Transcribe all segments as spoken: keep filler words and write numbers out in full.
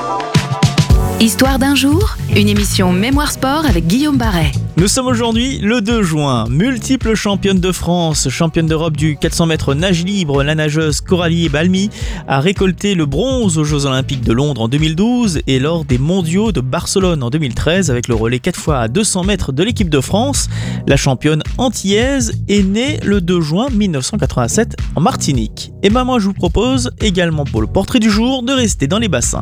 Histoire d'un jour, une émission Mémoire Sport avec Guillaume Barret. Nous sommes aujourd'hui le deux juin. Multiple championne de France, championne d'Europe du quatre cents mètres nage libre, la nageuse Coralie Balmy a récolté le bronze aux Jeux Olympiques de Londres en deux mille douze et lors des mondiaux de Barcelone en deux mille treize avec le relais quatre fois à deux cents mètres de l'équipe de France. La championne antillaise est née le deux juin mille neuf cent quatre-vingt-sept en Martinique. Et ben moi je vous propose également pour le portrait du jour de rester dans les bassins.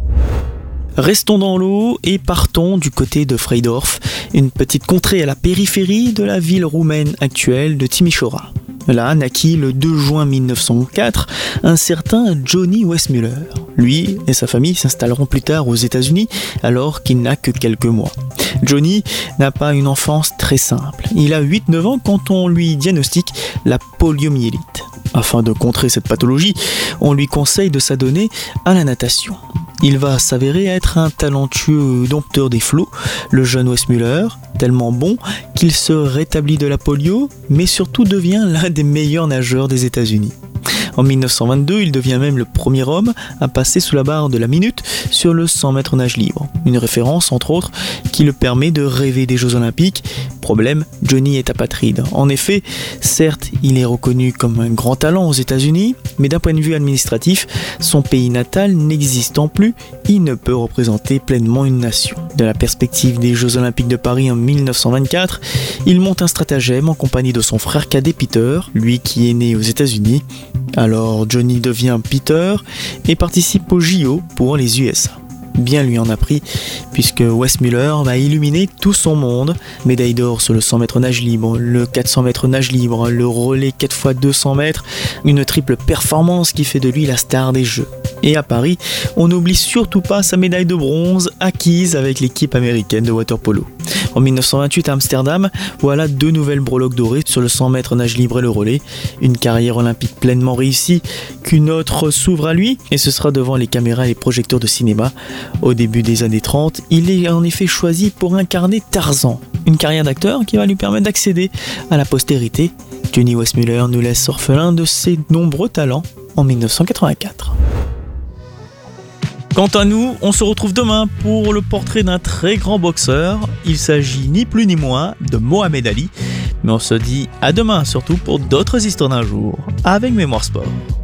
Restons dans l'eau et partons du côté de Freidorf, une petite contrée à la périphérie de la ville roumaine actuelle de Timișoara. Là naquit le deux juin mille neuf cent quatre un certain Johnny Weissmuller. Lui et sa famille s'installeront plus tard aux États-Unis alors qu'il n'a que quelques mois. Johnny n'a pas une enfance très simple. Il a huit neuf ans quand on lui diagnostique la poliomyélite. Afin de contrer cette pathologie, on lui conseille de s'adonner à la natation. Il va s'avérer être un talentueux dompteur des flots, le jeune Weissmuller, tellement bon qu'il se rétablit de la polio, mais surtout devient l'un des meilleurs nageurs des États-Unis. En mille neuf cent vingt-deux, il devient même le premier homme à passer sous la barre de la minute sur le cent mètres nage libre. Une référence, entre autres, qui le permet de rêver des Jeux Olympiques. Problème, Johnny est apatride. En effet, certes, il est reconnu comme un grand talent aux États-Unis, mais d'un point de vue administratif, son pays natal n'existant plus, il ne peut représenter pleinement une nation. De la perspective des Jeux Olympiques de Paris en mille neuf cent vingt-quatre, il monte un stratagème en compagnie de son frère cadet Peter, lui qui est né aux États-Unis. Alors Johnny devient Peter et participe aux J O pour les U S A. Bien lui en a pris, puisque Weissmuller va illuminer tout son monde. Médaille d'or sur le cent mètres nage libre, le quatre cents mètres nage libre, le relais quatre fois deux cents mètres, une triple performance qui fait de lui la star des Jeux. Et à Paris, on n'oublie surtout pas sa médaille de bronze acquise avec l'équipe américaine de water-polo. En mille neuf cent vingt-huit à Amsterdam, voilà deux nouvelles breloques dorées sur le cent mètres nage libre et le relais. Une carrière olympique pleinement réussie, qu'une autre s'ouvre à lui, et ce sera devant les caméras et les projecteurs de cinéma. Au début des années trente, il est en effet choisi pour incarner Tarzan, une carrière d'acteur qui va lui permettre d'accéder à la postérité. Johnny Weissmuller nous laisse orphelin de ses nombreux talents en mille neuf cent quatre-vingt-quatre. Quant à nous, on se retrouve demain pour le portrait d'un très grand boxeur. Il s'agit ni plus ni moins de Mohamed Ali. Mais on se dit à demain surtout pour d'autres histoires d'un jour avec Mémoire Sport.